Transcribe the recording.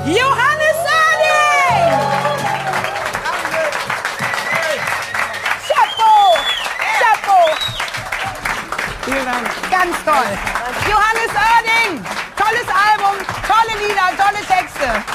Johannes Oerding! Chapeau! Chapeau! Vielen Dank. Ganz toll. Johannes Oerding! Tolles Album, tolle Lieder, tolle Texte.